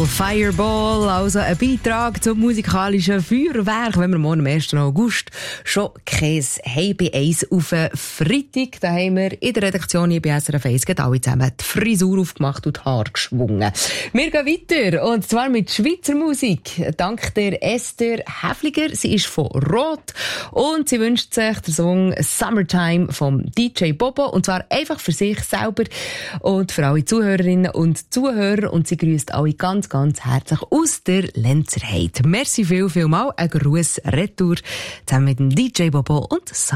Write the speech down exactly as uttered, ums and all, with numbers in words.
Fireball, also ein Beitrag zum musikalischen Feuerwerk, wenn wir morgen am ersten August schon Käse haben bei eins auf Freitag. Da haben wir in der Redaktion hier bei S R F eins alle zusammen die Frisur aufgemacht und die Haare geschwungen. Wir gehen weiter, und zwar mit Schweizer Musik. Dank der Esther Häfliger. Sie ist von Rot und sie wünscht sich den Song Summertime vom D J Bobo, und zwar einfach für sich selber und für alle Zuhörerinnen und Zuhörer, und sie grüßt alle ganz, ganz herzlich aus der Lenzerheide. Merci viel, viel mal. Ein Gruß retour zusammen mit dem D J Bobo und Summertime.